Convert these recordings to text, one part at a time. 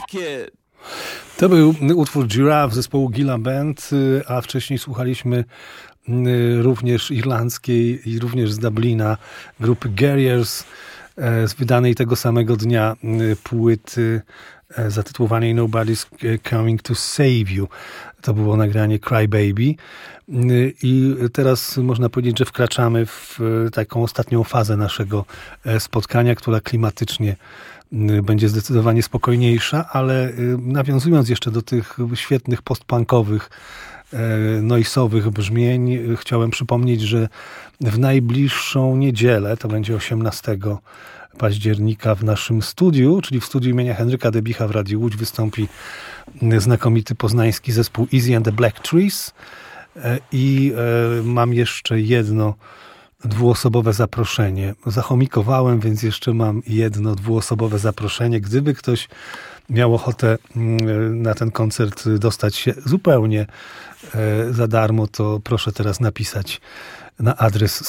Kid. To był utwór Giraffe zespołu Gila Band, a wcześniej słuchaliśmy również irlandzkiej i również z Dublina grupy Guerriers z wydanej tego samego dnia płyty zatytułowanej Nobody's Coming to Save You. To było nagranie Cry Baby. I teraz można powiedzieć, że wkraczamy w taką ostatnią fazę naszego spotkania, która klimatycznie będzie zdecydowanie spokojniejsza, ale nawiązując jeszcze do tych świetnych postpunkowych, noisowych brzmień, chciałem przypomnieć, że w najbliższą niedzielę, to będzie 18 października w naszym studiu, czyli w studiu imienia Henryka Debicha w Radiu Łódź, wystąpi znakomity poznański zespół Easy and the Black Trees i mam jeszcze jedno dwuosobowe zaproszenie. Zachomikowałem, więc jeszcze mam jedno dwuosobowe zaproszenie. Gdyby ktoś miał ochotę na ten koncert dostać się zupełnie za darmo, to proszę teraz napisać na adres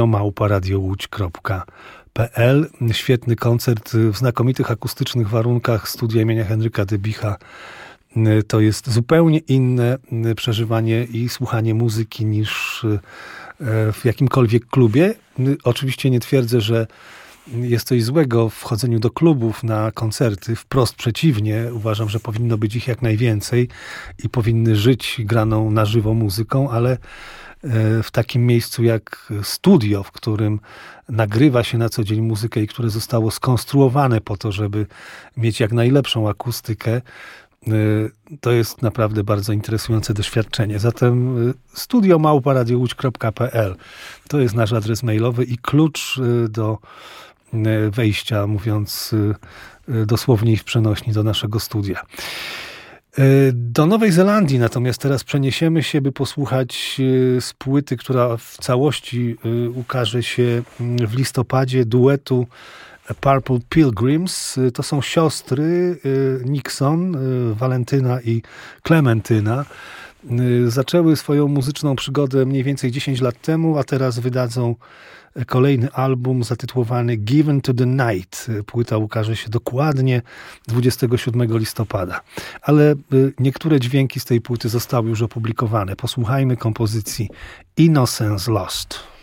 studio@radiołódź.pl. Świetny koncert w znakomitych akustycznych warunkach studia imienia Henryka Debicha. To jest zupełnie inne przeżywanie i słuchanie muzyki niż w jakimkolwiek klubie. Oczywiście nie twierdzę, że jest coś złego w wchodzeniu do klubów na koncerty. Wprost przeciwnie. Uważam, że powinno być ich jak najwięcej i powinny żyć graną na żywo muzyką, ale w takim miejscu jak studio, w którym nagrywa się na co dzień muzykę i które zostało skonstruowane po to, żeby mieć jak najlepszą akustykę, to jest naprawdę bardzo interesujące doświadczenie. Zatem studio@radiołódź.pl to jest nasz adres mailowy i klucz do wejścia, mówiąc dosłownie i w przenośni, do naszego studia. Do Nowej Zelandii natomiast teraz przeniesiemy się, by posłuchać z płyty, która w całości ukaże się w listopadzie, duetu Purple Pilgrims. To są siostry Nixon, Walentyna i Klementyna. Zaczęły swoją muzyczną przygodę mniej więcej 10 lat temu, a teraz wydadzą kolejny album zatytułowany Given to the Night. Płyta ukaże się dokładnie 27 listopada. Ale niektóre dźwięki z tej płyty zostały już opublikowane. Posłuchajmy kompozycji Innocence Lost.